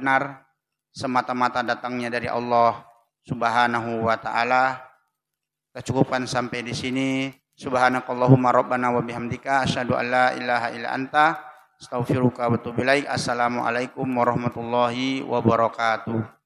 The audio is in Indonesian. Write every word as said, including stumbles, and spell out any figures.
benar semata-mata datangnya dari Allah Subhanahu wa taala. Kita cukupkan sampai di sini. Subhanakallahumma rabbana wa bihamdika asyhadu an la ilaha illa anta astaghfiruka wa atubu ilaik. Assalamualaikum warahmatullahi wabarakatuh.